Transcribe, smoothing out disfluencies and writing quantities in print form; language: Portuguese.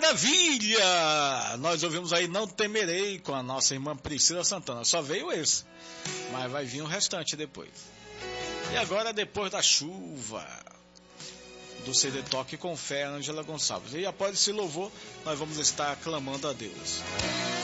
maravilha! Nós ouvimos aí Não Temerei com a nossa irmã Priscila Santana. Só veio esse, mas vai vir o restante depois. E agora, Depois da Chuva, do CD Toque com Fé, Ângela Gonçalves. E após esse louvor, nós vamos estar clamando a Deus.